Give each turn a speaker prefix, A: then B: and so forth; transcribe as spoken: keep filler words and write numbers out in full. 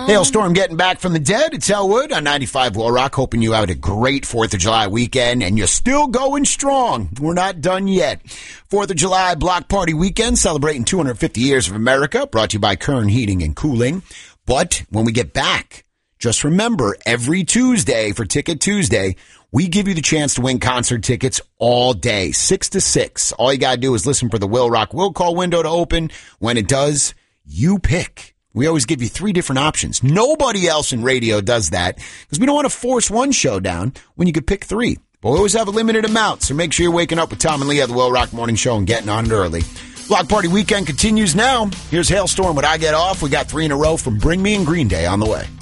A: Hailstorm getting back from the dead. It's Elwood on ninety-five Will Rock, hoping you had a great fourth of July weekend, and you're still going strong. We're not done yet. fourth of July Block Party Weekend, celebrating two hundred fifty years of America, brought to you by Kern Heating and Cooling. But when we get back, just remember, every Tuesday for Ticket Tuesday, we give you the chance to win concert tickets all day, six to six. All you got to do is listen for the Will Rock Will Call window to open. When it does, you pick. We always give you three different options. Nobody else in radio does that because we don't want to force one show down when you could pick three. But we always have a limited amount, so make sure you're waking up with Tom and Lee at the Will Rock Morning Show and getting on it early. Block Party Weekend continues now. Here's Hailstorm when I get off. We got three in a row from Bring Me and Green Day on the way.